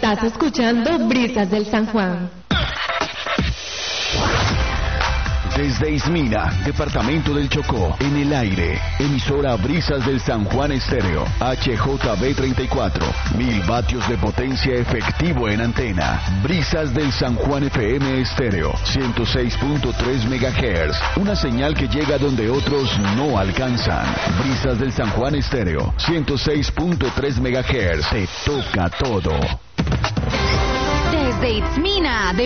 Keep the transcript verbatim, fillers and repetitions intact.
Estás escuchando Brisas del San Juan. Desde Ismina, departamento del Chocó, en el aire, emisora Brisas del San Juan Estéreo, H J B treinta y cuatro, mil vatios de potencia efectivo en antena. Brisas del San Juan F M Estéreo, ciento seis punto tres megahertz, una señal que llega donde otros no alcanzan. Brisas del San Juan Estéreo, ciento seis punto tres megahertz, te toca todo. Desde Itzmina, de